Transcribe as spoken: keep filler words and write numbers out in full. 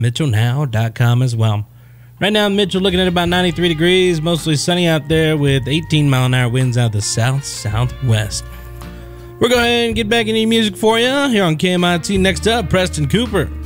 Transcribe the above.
Mitchell Now dot com as well. Right now, Mitchell looking at about ninety-three degrees, mostly sunny out there with eighteen mile an hour winds out of the south-southwest. We're going to go ahead and get back into music for you here on K M I T. Next up, Preston Cooper.